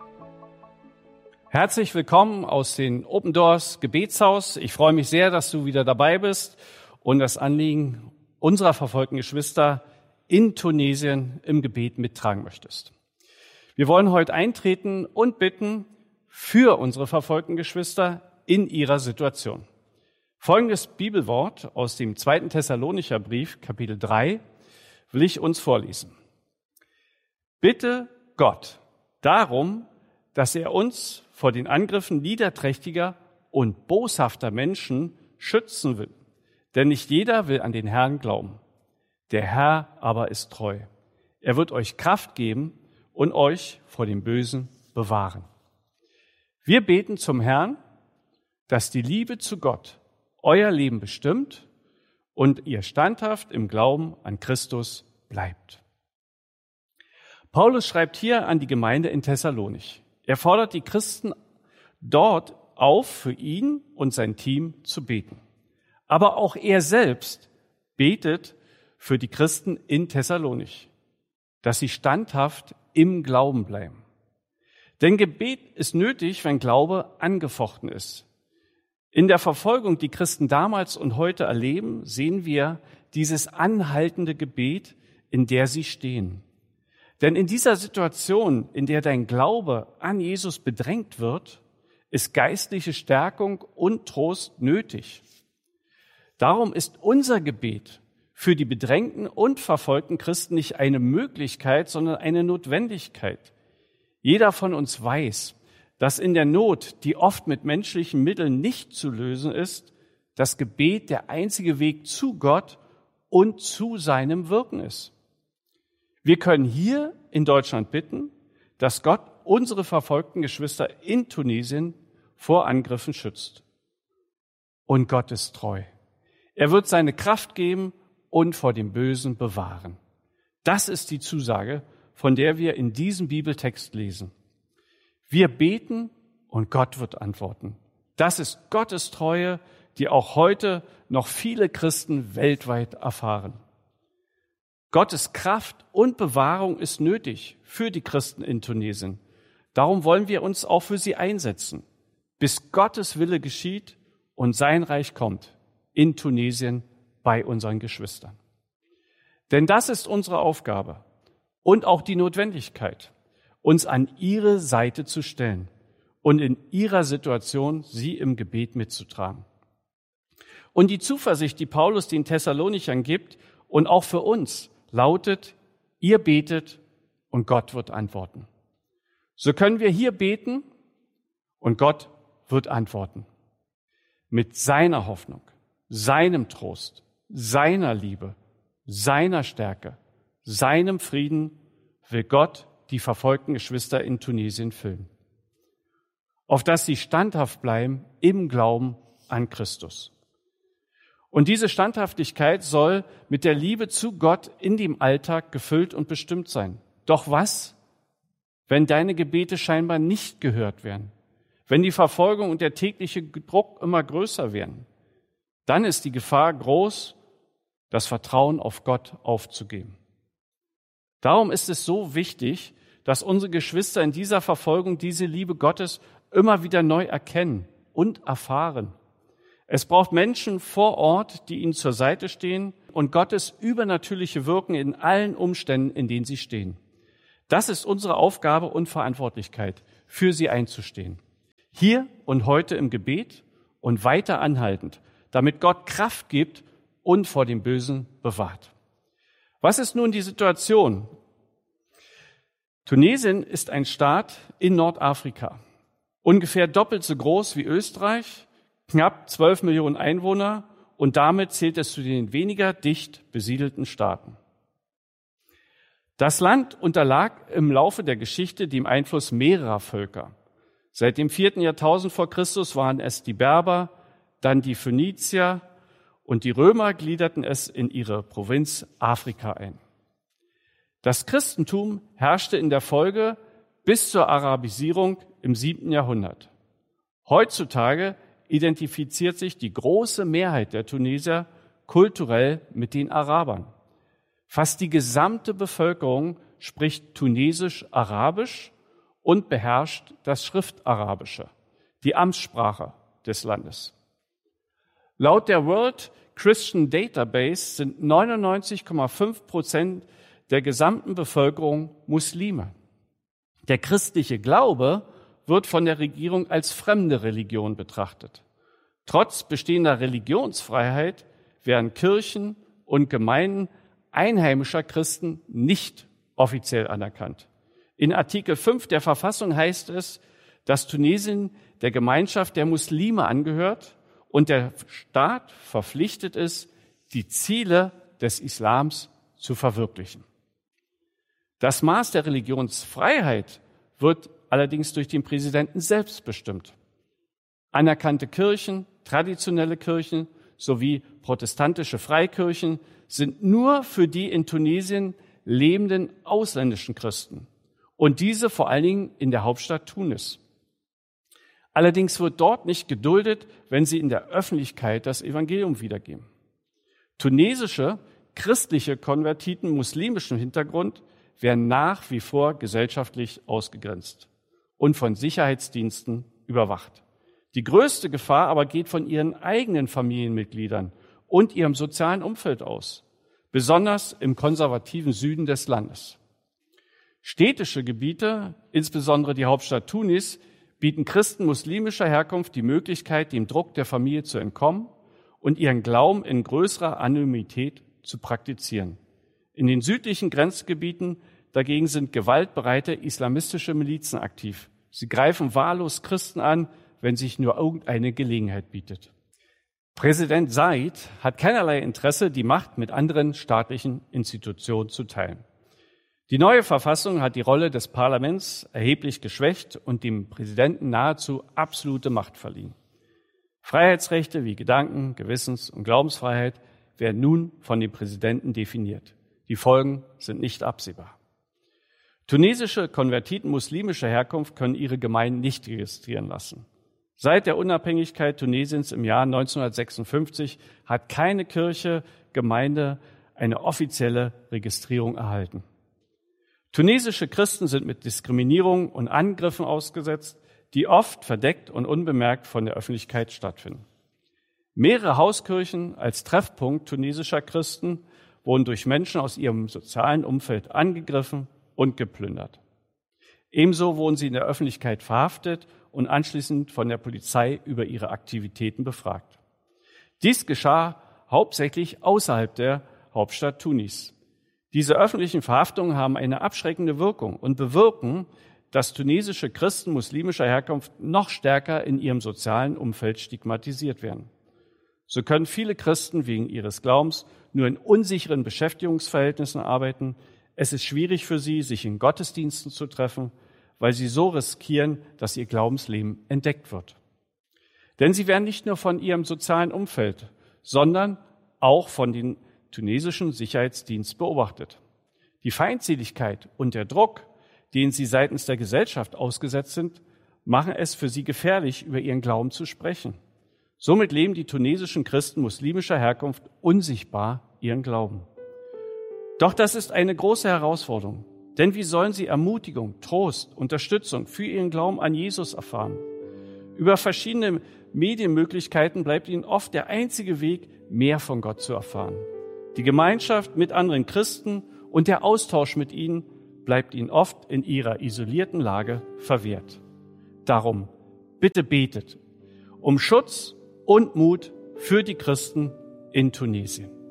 Herzlich willkommen aus den Open Doors Gebetshaus. Ich freue mich sehr, dass du wieder dabei bist und das Anliegen unserer verfolgten Geschwister in Tunesien im Gebet mittragen möchtest. Wir wollen heute eintreten und bitten für unsere verfolgten Geschwister in ihrer Situation. Folgendes Bibelwort aus dem 2. Thessalonicher Brief, Kapitel 3, will ich uns vorlesen. Bitte Gott darum, dass er uns vor den Angriffen niederträchtiger und boshafter Menschen schützen will. Denn nicht jeder will an den Herrn glauben. Der Herr aber ist treu. Er wird euch Kraft geben und euch vor dem Bösen bewahren. Wir beten zum Herrn, dass die Liebe zu Gott euer Leben bestimmt und ihr standhaft im Glauben an Christus bleibt. Paulus schreibt hier an die Gemeinde in Thessalonich. Er fordert die Christen dort auf, für ihn und sein Team zu beten. Aber auch er selbst betet für die Christen in Thessalonich, dass sie standhaft im Glauben bleiben. Denn Gebet ist nötig, wenn Glaube angefochten ist. In der Verfolgung, die Christen damals und heute erleben, sehen wir dieses anhaltende Gebet, in der sie stehen. Denn in dieser Situation, in der dein Glaube an Jesus bedrängt wird, ist geistliche Stärkung und Trost nötig. Darum ist unser Gebet für die bedrängten und verfolgten Christen nicht eine Möglichkeit, sondern eine Notwendigkeit. Jeder von uns weiß, dass in der Not, die oft mit menschlichen Mitteln nicht zu lösen ist, das Gebet der einzige Weg zu Gott und zu seinem Wirken ist. Wir können hier in Deutschland bitten, dass Gott unsere verfolgten Geschwister in Tunesien vor Angriffen schützt. Und Gott ist treu. Er wird seine Kraft geben und vor dem Bösen bewahren. Das ist die Zusage, von der wir in diesem Bibeltext lesen. Wir beten und Gott wird antworten. Das ist Gottes Treue, die auch heute noch viele Christen weltweit erfahren. Gottes Kraft und Bewahrung ist nötig für die Christen in Tunesien. Darum wollen wir uns auch für sie einsetzen, bis Gottes Wille geschieht und sein Reich kommt in Tunesien bei unseren Geschwistern. Denn das ist unsere Aufgabe und auch die Notwendigkeit, uns an ihre Seite zu stellen und in ihrer Situation sie im Gebet mitzutragen. Und die Zuversicht, die Paulus den Thessalonichern gibt und auch für uns, lautet, ihr betet und Gott wird antworten. So können wir hier beten und Gott wird antworten. Mit seiner Hoffnung, seinem Trost, seiner Liebe, seiner Stärke, seinem Frieden will Gott die verfolgten Geschwister in Tunesien füllen. Auf dass sie standhaft bleiben im Glauben an Christus. Und diese Standhaftigkeit soll mit der Liebe zu Gott in dem Alltag gefüllt und bestimmt sein. Doch was, wenn deine Gebete scheinbar nicht gehört werden? Wenn die Verfolgung und der tägliche Druck immer größer werden? Dann ist die Gefahr groß, das Vertrauen auf Gott aufzugeben. Darum ist es so wichtig, dass unsere Geschwister in dieser Verfolgung diese Liebe Gottes immer wieder neu erkennen und erfahren. Es braucht Menschen vor Ort, die ihnen zur Seite stehen und Gottes übernatürliche Wirken in allen Umständen, in denen sie stehen. Das ist unsere Aufgabe und Verantwortlichkeit, für sie einzustehen. Hier und heute im Gebet und weiter anhaltend, damit Gott Kraft gibt und vor dem Bösen bewahrt. Was ist nun die Situation? Tunesien ist ein Staat in Nordafrika, ungefähr doppelt so groß wie Österreich, knapp 12 Millionen Einwohner und damit zählt es zu den weniger dicht besiedelten Staaten. Das Land unterlag im Laufe der Geschichte dem Einfluss mehrerer Völker. Seit dem 4. Jahrtausend vor Christus waren es die Berber, dann die Phönizier und die Römer gliederten es in ihre Provinz Afrika ein. Das Christentum herrschte in der Folge bis zur Arabisierung im 7. Jahrhundert. Heutzutage identifiziert sich die große Mehrheit der Tunesier kulturell mit den Arabern. Fast die gesamte Bevölkerung spricht Tunesisch-Arabisch und beherrscht das Schriftarabische, die Amtssprache des Landes. Laut der World Christian Database sind 99,5% der gesamten Bevölkerung Muslime. Der christliche Glaube wird von der Regierung als fremde Religion betrachtet. Trotz bestehender Religionsfreiheit werden Kirchen und Gemeinden einheimischer Christen nicht offiziell anerkannt. In Artikel 5 der Verfassung heißt es, dass Tunesien der Gemeinschaft der Muslime angehört und der Staat verpflichtet ist, die Ziele des Islams zu verwirklichen. Das Maß der Religionsfreiheit wird allerdings durch den Präsidenten selbst bestimmt. Anerkannte Kirchen, traditionelle Kirchen sowie protestantische Freikirchen sind nur für die in Tunesien lebenden ausländischen Christen und diese vor allen Dingen in der Hauptstadt Tunis. Allerdings wird dort nicht geduldet, wenn sie in der Öffentlichkeit das Evangelium wiedergeben. Tunesische christliche Konvertiten muslimischen Hintergrund werden nach wie vor gesellschaftlich ausgegrenzt und von Sicherheitsdiensten überwacht. Die größte Gefahr aber geht von ihren eigenen Familienmitgliedern und ihrem sozialen Umfeld aus, besonders im konservativen Süden des Landes. Städtische Gebiete, insbesondere die Hauptstadt Tunis, bieten Christen muslimischer Herkunft die Möglichkeit, dem Druck der Familie zu entkommen und ihren Glauben in größerer Anonymität zu praktizieren. In den südlichen Grenzgebieten dagegen sind gewaltbereite islamistische Milizen aktiv. Sie greifen wahllos Christen an, wenn sich nur irgendeine Gelegenheit bietet. Präsident Said hat keinerlei Interesse, die Macht mit anderen staatlichen Institutionen zu teilen. Die neue Verfassung hat die Rolle des Parlaments erheblich geschwächt und dem Präsidenten nahezu absolute Macht verliehen. Freiheitsrechte wie Gedanken-, Gewissens- und Glaubensfreiheit werden nun von dem Präsidenten definiert. Die Folgen sind nicht absehbar. Tunesische Konvertiten muslimischer Herkunft können ihre Gemeinden nicht registrieren lassen. Seit der Unabhängigkeit Tunesiens im Jahr 1956 hat keine Kirche, Gemeinde eine offizielle Registrierung erhalten. Tunesische Christen sind mit Diskriminierung und Angriffen ausgesetzt, die oft verdeckt und unbemerkt von der Öffentlichkeit stattfinden. Mehrere Hauskirchen als Treffpunkt tunesischer Christen wurden durch Menschen aus ihrem sozialen Umfeld angegriffen und geplündert. Ebenso wurden sie in der Öffentlichkeit verhaftet und anschließend von der Polizei über ihre Aktivitäten befragt. Dies geschah hauptsächlich außerhalb der Hauptstadt Tunis. Diese öffentlichen Verhaftungen haben eine abschreckende Wirkung und bewirken, dass tunesische Christen muslimischer Herkunft noch stärker in ihrem sozialen Umfeld stigmatisiert werden. So können viele Christen wegen ihres Glaubens nur in unsicheren Beschäftigungsverhältnissen arbeiten. Es ist schwierig für sie, sich in Gottesdiensten zu treffen, weil sie so riskieren, dass ihr Glaubensleben entdeckt wird. Denn sie werden nicht nur von ihrem sozialen Umfeld, sondern auch von den tunesischen Sicherheitsdienst beobachtet. Die Feindseligkeit und der Druck, denen sie seitens der Gesellschaft ausgesetzt sind, machen es für sie gefährlich, über ihren Glauben zu sprechen. Somit leben die tunesischen Christen muslimischer Herkunft unsichtbar ihren Glauben. Doch das ist eine große Herausforderung, denn wie sollen sie Ermutigung, Trost, Unterstützung für ihren Glauben an Jesus erfahren? Über verschiedene Medienmöglichkeiten bleibt ihnen oft der einzige Weg, mehr von Gott zu erfahren. Die Gemeinschaft mit anderen Christen und der Austausch mit ihnen bleibt ihnen oft in ihrer isolierten Lage verwehrt. Darum, bitte betet um Schutz und Mut für die Christen in Tunesien.